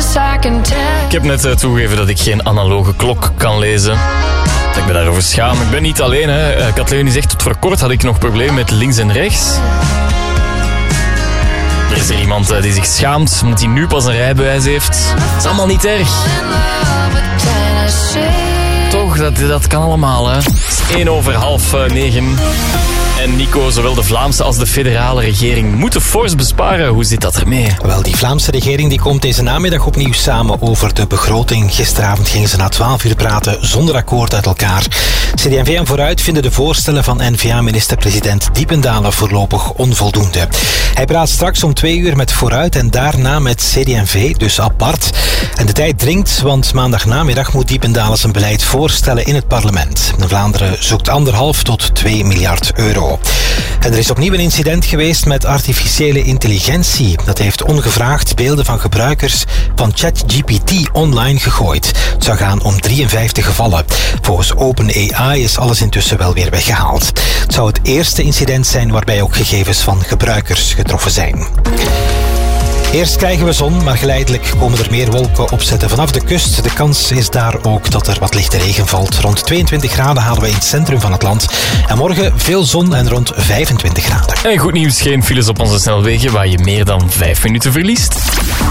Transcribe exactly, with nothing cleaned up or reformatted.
Ik heb net uh, toegegeven dat ik geen analoge klok kan lezen. Dat ik me daarover schaam. Ik ben niet alleen. Hè. Uh, Kathleen zegt, tot voor kort had ik nog problemen met links en rechts. Er is er iemand uh, die zich schaamt omdat hij nu pas een rijbewijs heeft. Dat is allemaal niet erg. Toch, dat, dat kan allemaal, hè. Het is één over half uh, negen. En Nico, zowel de Vlaamse als de federale regering moeten fors besparen. Hoe zit dat ermee? Wel, die Vlaamse regering die komt deze namiddag opnieuw samen over de begroting. Gisteravond gingen ze na twaalf uur praten zonder akkoord uit elkaar. C D en V en Vooruit vinden de voorstellen van N V A-minister-president Diependalen voorlopig onvoldoende. Hij praat straks om twee uur met Vooruit en daarna met C D en V, dus apart. En de tijd dringt, want maandagnamiddag moet Diependalen zijn beleid voorstellen in het parlement. Vlaanderen zoekt anderhalf tot twee miljard euro. En er is opnieuw een incident geweest met artificiële intelligentie. Dat heeft ongevraagd beelden van gebruikers van ChatGPT online gegooid. Het zou gaan om drieënvijftig gevallen. Volgens OpenAI is alles intussen wel weer weggehaald. Het zou het eerste incident zijn waarbij ook gegevens van gebruikers getroffen zijn. Eerst krijgen we zon, maar geleidelijk komen er meer wolken opzetten vanaf de kust. De kans is daar ook dat er wat lichte regen valt. Rond tweeëntwintig graden halen we in het centrum van het land. En morgen veel zon en rond vijfentwintig graden. En goed nieuws, geen files op onze snelwegen waar je meer dan vijf minuten verliest.